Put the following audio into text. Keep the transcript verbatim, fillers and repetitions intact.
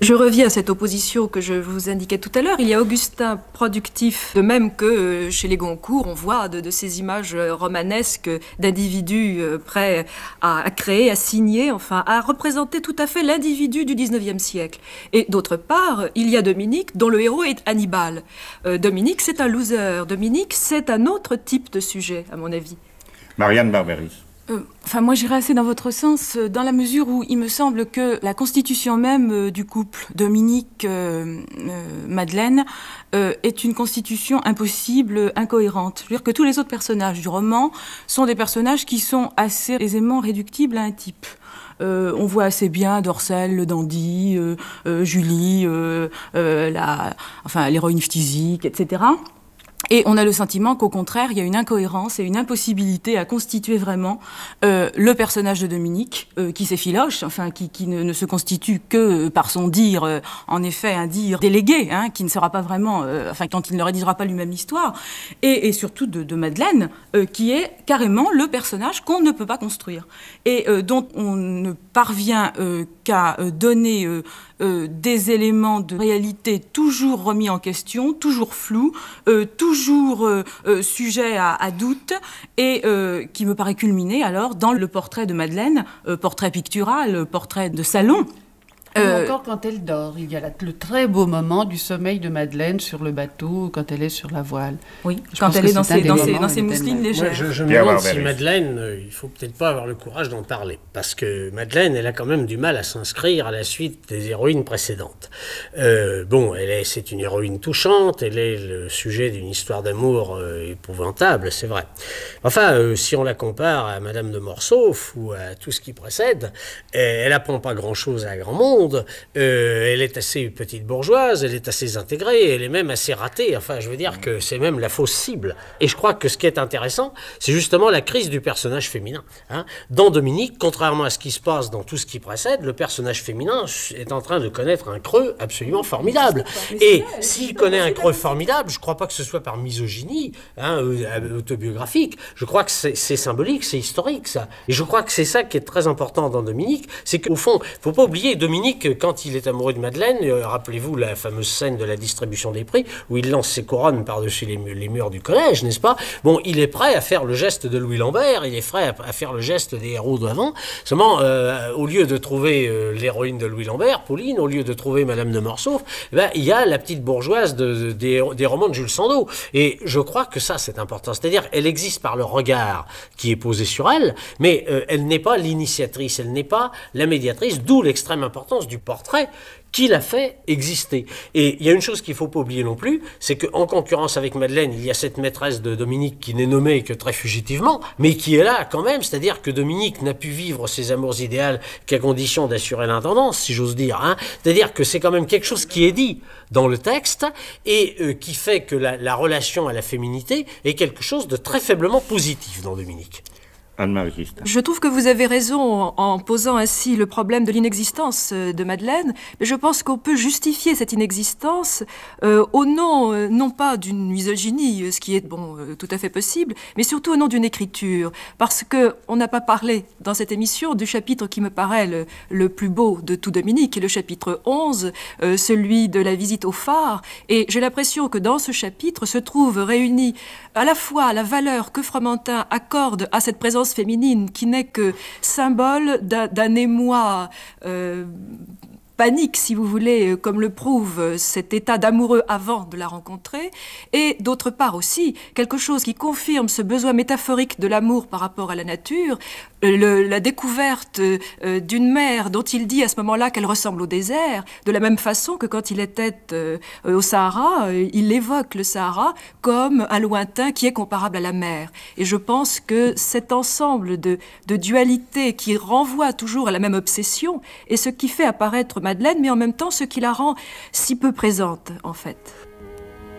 Je reviens à cette opposition que je vous indiquais tout à l'heure. Il y a Augustin productif, de même que chez les Goncourt, on voit de, de ces images romanesques d'individus prêts à, à créer, à signer, enfin à représenter tout à fait l'individu du dix-neuvième siècle. Et d'autre part, il y a Dominique, dont le héros est Hannibal. Euh, Dominique, c'est un loser. Dominique, c'est un autre type de sujet, à mon avis. Marianne Barberis. Euh, enfin, moi, j'irais assez dans votre sens, euh, dans la mesure où il me semble que la constitution même euh, du couple Dominique-Madeleine euh, euh, est une constitution impossible, incohérente. Je veux dire que tous les autres personnages du roman sont des personnages qui sont assez aisément réductibles à un type. Euh, on voit assez bien Dorcel, le dandy, euh, euh, Julie, euh, euh, la, enfin, l'héroïne phtisique, et cetera. Et on a le sentiment qu'au contraire, il y a une incohérence et une impossibilité à constituer vraiment euh, le personnage de Dominique, euh, qui s'effiloche, enfin qui, qui ne, ne se constitue que par son dire, euh, en effet un dire délégué, hein, qui ne sera pas vraiment, euh, enfin quand il ne rédigera pas lui-même l'histoire, et, et surtout de, de Madeleine, euh, qui est carrément le personnage qu'on ne peut pas construire et euh, dont on ne parvient euh, qu'à euh, donner euh, euh, des éléments de réalité toujours remis en question, toujours flous, euh, toujours toujours euh, euh, sujet à, à doute et euh, qui me paraît culminer alors dans le portrait de Madeleine, euh, portrait pictural, portrait de salon. Euh, encore quand elle dort, il y a la, le très beau moment du sommeil de Madeleine sur le bateau, quand elle est sur la voile. Oui, je quand elle est dans ses, dans ses, dans ses mousselines légères. Moi, je, je me demande si Madeleine, euh, il faut peut-être pas avoir le courage d'en parler, parce que Madeleine, elle a quand même du mal à s'inscrire à la suite des héroïnes précédentes. Euh, bon, elle est, c'est une héroïne touchante, elle est le sujet d'une histoire d'amour euh, épouvantable, c'est vrai. Enfin, euh, si on la compare à Madame de Morsauf ou à tout ce qui précède, elle apprend pas grand-chose à grand monde. Euh, elle est assez petite bourgeoise, elle est assez intégrée, elle est même assez ratée. Enfin, je veux dire que c'est même la fausse cible. Et je crois que ce qui est intéressant, c'est justement la crise du personnage féminin. Hein. Dans Dominique, contrairement à ce qui se passe dans tout ce qui précède, le personnage féminin est en train de connaître un creux absolument formidable. Et s'il connaît un creux formidable, je ne crois pas que ce soit par misogynie hein, autobiographique. Je crois que c'est, c'est symbolique, c'est historique, ça. Et je crois que c'est ça qui est très important dans Dominique, c'est qu'au fond, il ne faut pas oublier Dominique, quand il est amoureux de Madeleine, euh, rappelez-vous la fameuse scène de la distribution des prix, où il lance ses couronnes par-dessus les, les murs du collège, n'est-ce pas? Bon, il est prêt à faire le geste de Louis Lambert, il est prêt à, à faire le geste des héros d'avant. Seulement, euh, au lieu de trouver euh, l'héroïne de Louis Lambert, Pauline, au lieu de trouver Madame de Morsauf, eh ben, il y a la petite bourgeoise de, de, des, des romans de Jules Sandeau. Et je crois que ça, c'est important. C'est-à-dire, elle existe par le regard qui est posé sur elle, mais euh, elle n'est pas l'initiatrice, elle n'est pas la médiatrice, d'où l'extrême importance du portrait qui l'a fait exister. Et il y a une chose qu'il ne faut pas oublier non plus, c'est qu'en concurrence avec Madeleine, il y a cette maîtresse de Dominique qui n'est nommée que très fugitivement, mais qui est là quand même, c'est-à-dire que Dominique n'a pu vivre ses amours idéales qu'à condition d'assurer l'intendance, si j'ose dire. Hein. C'est-à-dire que c'est quand même quelque chose qui est dit dans le texte et euh, qui fait que la, la relation à la féminité est quelque chose de très faiblement positif dans Dominique. Je trouve que vous avez raison en posant ainsi le problème de l'inexistence de Madeleine, mais je pense qu'on peut justifier cette inexistence euh, au nom, euh, non pas d'une misogynie, ce qui est bon, euh, tout à fait possible, mais surtout au nom d'une écriture, parce qu'on n'a pas parlé dans cette émission du chapitre qui me paraît le, le plus beau de tout Dominique, qui est le chapitre onze, euh, celui de la visite au phare, et j'ai l'impression que dans ce chapitre se trouve réunie à la fois la valeur que Fromentin accorde à cette présence féminine qui n'est que symbole d'un, d'un émoi euh, panique, si vous voulez, comme le prouve cet état d'amoureux avant de la rencontrer, et d'autre part aussi quelque chose qui confirme ce besoin métaphorique de l'amour par rapport à la nature, le, la découverte euh, d'une mer dont il dit à ce moment-là qu'elle ressemble au désert, de la même façon que quand il était euh, au Sahara, euh, il évoque le Sahara comme un lointain qui est comparable à la mer. Et je pense que cet ensemble de, de dualités qui renvoie toujours à la même obsession est ce qui fait apparaître Madeleine, mais en même temps ce qui la rend si peu présente, en fait.